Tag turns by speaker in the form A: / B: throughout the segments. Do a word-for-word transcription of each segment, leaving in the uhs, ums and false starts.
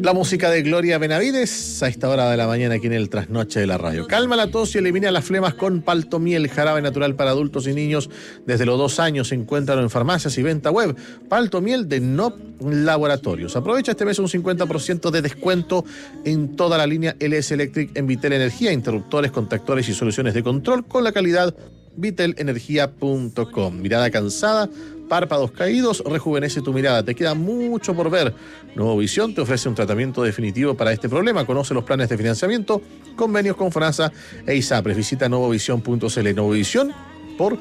A: La música de Gloria Benavides a esta hora de la mañana aquí en el Trasnoche de la Radio. Calma la tos y elimina las flemas con Paltomiel, jarabe natural para adultos y niños. Desde los dos años se encuentran en farmacias y venta web. Paltomiel de N O P Laboratorios. Aprovecha este mes un cincuenta por ciento de descuento en toda la línea L S Electric en Vitel Energía, interruptores, contactores y soluciones de control con la calidad vitel energía punto com. Mirada cansada, párpados caídos, rejuvenece tu mirada. Te queda mucho por ver. Nuevo Visión te ofrece un tratamiento definitivo para este problema. Conoce los planes de financiamiento, convenios con FONASA e ISAPRES. Visita nuevovisión punto c l. Nuevovisión por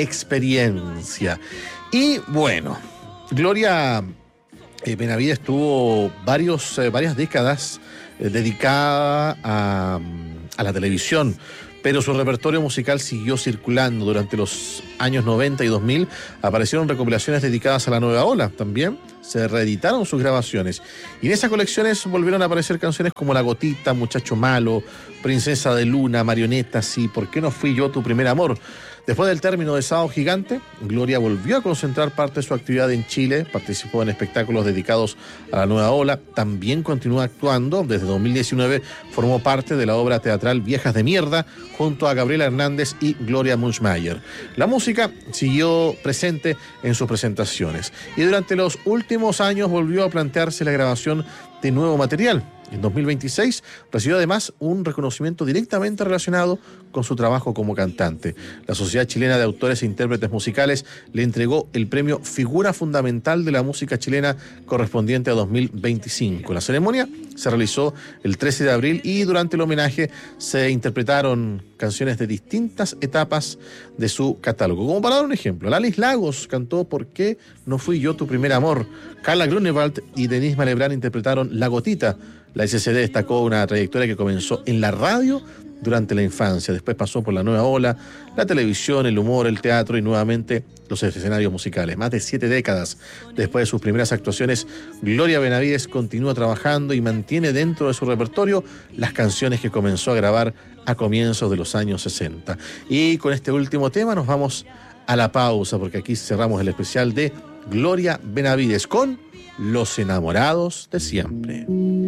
A: experiencia. Y bueno, Gloria eh, Benavides tuvo varios, eh, varias décadas eh, dedicada a, a la televisión, pero su repertorio musical siguió circulando. Durante los años noventa y dos mil aparecieron recopilaciones dedicadas a la nueva ola. También se reeditaron sus grabaciones. Y en esas colecciones volvieron a aparecer canciones como La Gotita, Muchacho Malo, Princesa de Luna, Marioneta, Sí, ¿por qué no fui yo tu primer amor? Después del término de Sábado Gigante, Gloria volvió a concentrar parte de su actividad en Chile, participó en espectáculos dedicados a la nueva ola, también continúa actuando. Desde dos mil diecinueve formó parte de la obra teatral Viejas de Mierda, junto a Gabriela Hernández y Gloria Munchmeyer. La música siguió presente en sus presentaciones y durante los últimos años volvió a plantearse la grabación de nuevo material. En dos mil veintiséis recibió además un reconocimiento directamente relacionado con su trabajo como cantante. La Sociedad Chilena de Autores e Intérpretes Musicales le entregó el premio Figura Fundamental de la Música Chilena correspondiente a dos mil veinticinco. La ceremonia se realizó el trece de abril y durante el homenaje se interpretaron canciones de distintas etapas de su catálogo. Como para dar un ejemplo, Lalis Lagos cantó ¿Por qué no fui yo tu primer amor? Carla Grunewald y Denise Malebrán interpretaron La Gotita. La S C D destacó una trayectoria que comenzó en la radio durante la infancia, después pasó por la nueva ola, la televisión, el humor, el teatro y nuevamente los escenarios musicales. Más de siete décadas después de sus primeras actuaciones, Gloria Benavides continúa trabajando y mantiene dentro de su repertorio las canciones que comenzó a grabar a comienzos de los años sesenta. Y con este último tema nos vamos a la pausa, porque aquí cerramos el especial de Gloria Benavides con Los Enamorados de Siempre.